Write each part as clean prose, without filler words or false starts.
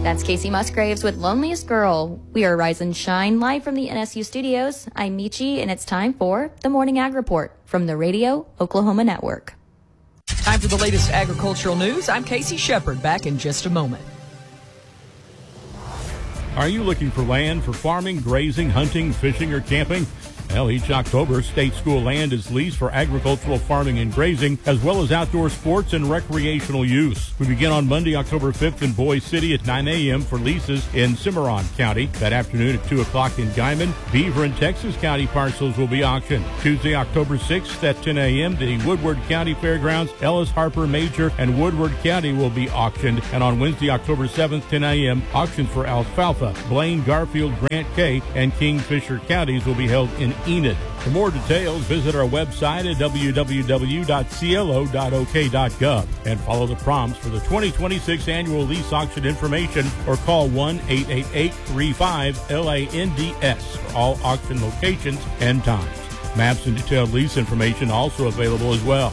That's Casey Musgraves with Loneliest Girl. We are Rise and Shine live from the NSU studios. I'm Michi, and it's time for the Morning Ag Report from the Radio Oklahoma Network. Time for the latest agricultural news. I'm Casey Shepard, back in just a moment. Are you looking for land for farming, grazing, hunting, fishing, or camping? Well, each October, state school land is leased for agricultural farming and grazing, as well as outdoor sports and recreational use. We begin on Monday, October 5th in Boise City at 9 a.m. for leases in Cimarron County. That afternoon at 2 o'clock in Guymon, Beaver and Texas County parcels will be auctioned. Tuesday, October 6th at 10 a.m., the Woodward County Fairgrounds, Ellis, Harper, Major, and Woodward County will be auctioned. And on Wednesday, October 7th, 10 a.m., auctions for Alfalfa, Blaine, Garfield, Grant K, and Kingfisher counties will be held in Enid. For more details, visit our website at www.clo.ok.gov and follow the prompts for the 2026 annual lease auction information or call 1-888-35-LANDS for all auction locations and times. Maps and detailed lease information also available as well.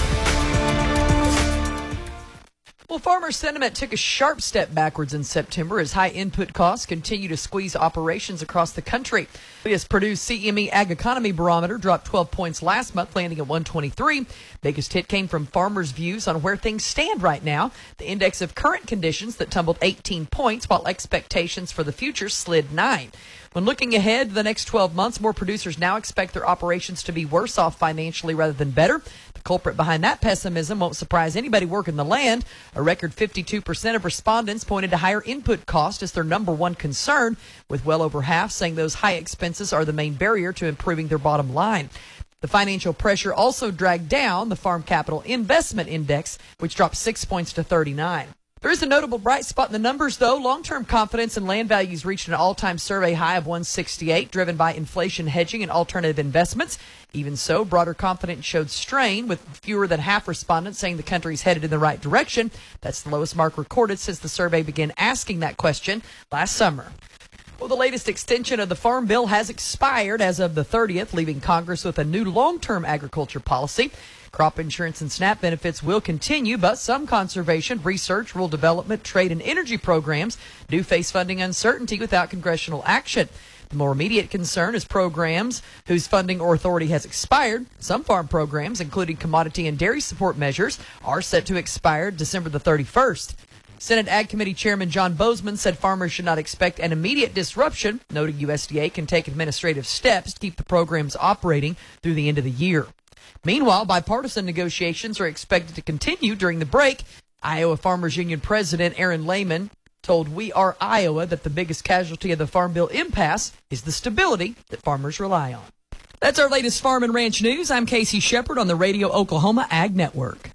Well, farmer sentiment took a sharp step backwards in September as high input costs continue to squeeze operations across the country. This Purdue's CME Ag Economy Barometer dropped 12 points last month, landing at 123. Biggest hit came from farmers' views on where things stand right now. The index of current conditions that tumbled 18 points, while expectations for the future slid 9. When looking ahead to the next 12 months, more producers now expect their operations to be worse off financially rather than better. The culprit behind that pessimism won't surprise anybody working the land. A record 52% of respondents pointed to higher input cost as their number one concern, with well over half saying those high expenses are the main barrier to improving their bottom line. The financial pressure also dragged down the Farm Capital Investment Index, which dropped 6 points to 39. There is a notable bright spot in the numbers, though. Long-term confidence in land values reached an all-time survey high of 168, driven by inflation hedging and alternative investments. Even so, broader confidence showed strain, with fewer than half respondents saying the country's headed in the right direction. That's the lowest mark recorded since the survey began asking that question last summer. Well, the latest extension of the Farm Bill has expired as of the 30th, leaving Congress with a new long-term agriculture policy. Crop insurance and SNAP benefits will continue, but some conservation, research, rural development, trade, and energy programs do face funding uncertainty without congressional action. The more immediate concern is programs whose funding or authority has expired. Some farm programs, including commodity and dairy support measures, are set to expire December the 31st. Senate Ag Committee Chairman John Bozeman said farmers should not expect an immediate disruption, noting USDA can take administrative steps to keep the programs operating through the end of the year. Meanwhile, bipartisan negotiations are expected to continue during the break. Iowa Farmers Union President Aaron Lehman told We Are Iowa that the biggest casualty of the Farm Bill impasse is the stability that farmers rely on. That's our latest farm and ranch news. I'm Casey Shepard on the Radio Oklahoma Ag Network.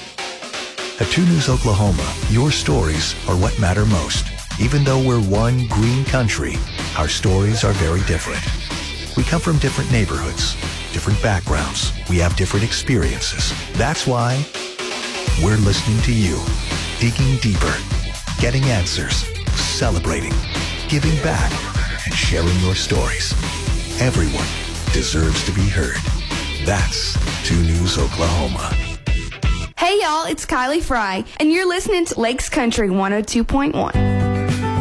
At 2 News Oklahoma, your stories are what matter most. Even though we're one green country, our stories are very different. We come from different neighborhoods, different backgrounds. We have different experiences. That's why we're listening to you, digging deeper, getting answers, celebrating, giving back, and sharing your stories. Everyone deserves to be heard. That's 2 News Oklahoma. Hey y'all, it's Kylie Fry, and you're listening to Lakes Country 102.1.